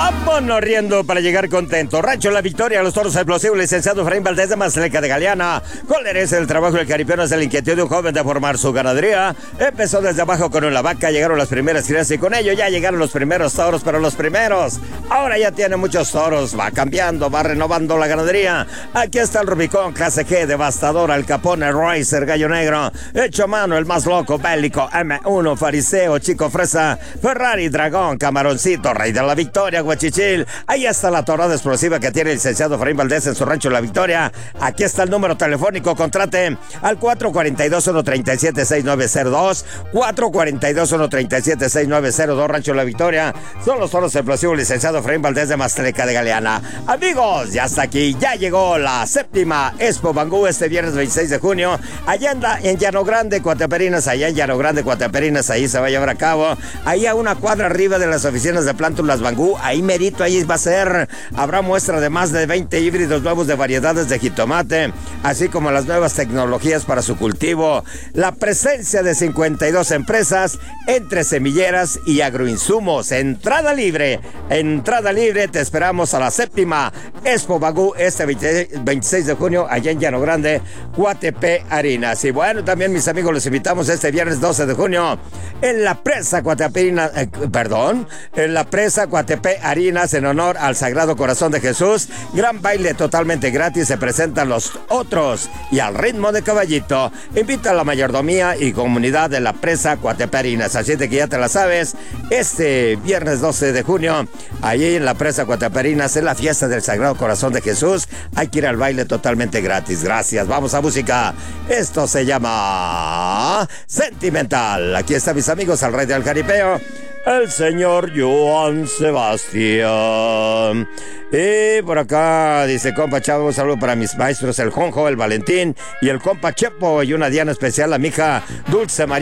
Vámonos riendo para llegar contento. Rancho La Victoria, los toros explosivos, licenciado Efraín Valdés de Mazleca de Galeana. ¿Cuál es el trabajo del caripeano? Es la inquietud de un joven de formar su ganadería. Empezó desde abajo con una vaca, llegaron las primeras crías y con ello ya llegaron los primeros toros, pero los primeros. Ahora ya tiene muchos toros, va cambiando, va renovando la ganadería. Aquí está el Rubicón, clase G, devastador, Al Capone, Racer, Gallo Negro, hecho a mano, el más loco, bélico, M1, Fariseo, Chico Fresa, Ferrari, Dragón, Camaroncito, Rey de la Victoria, Guachichil. Ahí está la torada explosiva que tiene el licenciado Efraín Valdés en su rancho La Victoria. Aquí está el número telefónico, contrate al 442-137-6902, 442-137-6902, Rancho La Victoria. Son los toros explosivos, licenciado Efraín Valdés de Mazleca de Galeana. Amigos, ya está aquí, ya llegó la séptima Expo Bangú este viernes 26 de junio, allá en Llano Grande, Coateperinas, allá en Llano Grande, Coateperinas, ahí se va a llevar a cabo, ahí a una cuadra arriba de las oficinas de Plántulas Bangú, ahí merito, ahí va a ser, habrá muestra de más de 20 híbridos nuevos de variedades de jitomate, así como las nuevas tecnologías para su cultivo, la presencia de 52 empresas entre semilleras y agroinsumos. Entrada libre, te esperamos a la séptima Expo Bangú este 26 de junio allá en Llano Grande, Coateperinas. Y bueno, también mis amigos los invitamos este viernes 12 de junio en la presa Coateperinas, en la presa Coateperinas en honor al Sagrado Corazón de Jesús. Gran baile totalmente gratis, se presentan los otros y al ritmo de caballito. Invita a la mayordomía y comunidad de la presa Coateperinas, así de que ya te la sabes, este viernes 12 de junio, allí en la presa Coateperinas, es la fiesta del Sagrado Corazón de Jesús. Hay que ir al baile totalmente gratis. Gracias, vamos a música. Esto se llama Sentimental. Aquí están mis amigos, al rey del jaripeo, el señor Joan Sebastián. Y por acá dice, compa Chavo, un saludo para mis maestros, el Jonjo, el Valentín y el compa Chepo, y una diana especial a mi hija Dulce María.